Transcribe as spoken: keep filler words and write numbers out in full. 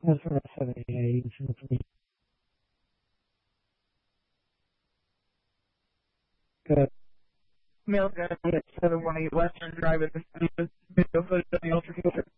That's for a seventy-eight. Good. Mail guy at seven one eight Western Drive in the video footage of the ultra filter.